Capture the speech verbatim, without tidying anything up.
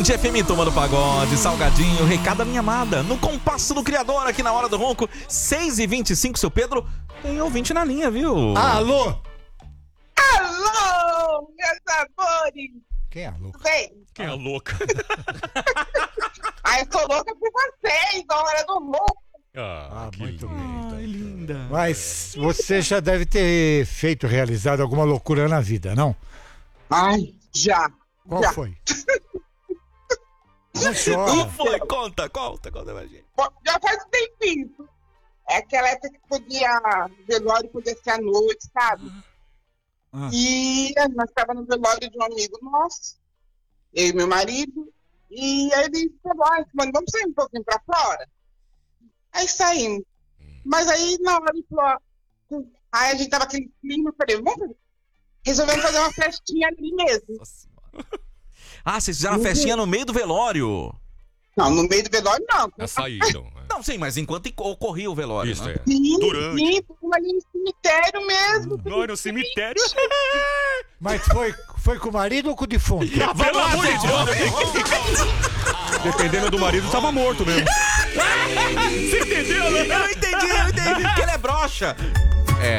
Band F M tomando pagode, salgadinho, recado da minha amada. No compasso do criador aqui na hora do ronco, seis e vinte e cinco, seu Pedro. Tem ouvinte na linha, viu? Alô? Alô, meus amores! Quem é a louca? Vem! Quem é a louca? Ai, eu tô louca por vocês, a hora do ronco. Ah, Ah, que muito lindo. bem. Ai, linda. Mas você já deve ter feito, realizado alguma loucura na vida, não? Ai, já. Qual já. foi? Não Como chora. foi? Conta, conta, conta pra gente. Bom, já faz um tempinho. É aquela época que podia, velório podia ser à noite, sabe? Ah. E nós estávamos no velório de um amigo nosso, eu e meu marido, e aí ele falou, ai, mano, vamos sair um pouquinho pra fora? Aí saímos. Mas aí na hora ele falou, aí a gente tava aquele clima, eu falei, vamos, resolvemos fazer uma festinha ali mesmo. Nossa senhora. Ah, vocês fizeram a festinha no meio do velório. Não, no meio do velório não. Já saíram. é. Não, sim, mas enquanto ocorria o velório, Isso, né? é. Sim, Durante. sim, fomos ali no cemitério mesmo. Não, no cemitério. Mas foi, foi com o marido ou com o defunto? Pelo amor de Deus. Dependendo do marido, tava morto mesmo. Você entendeu, né? Eu entendi, eu entendi, porque ele é broxa.